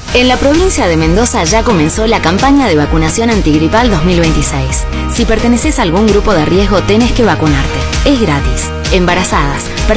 En la provincia de Mendoza ya comenzó la campaña de vacunación antigripal 2026. Si perteneces a algún grupo de riesgo, tenés que vacunarte. Es gratis. Embarazadas,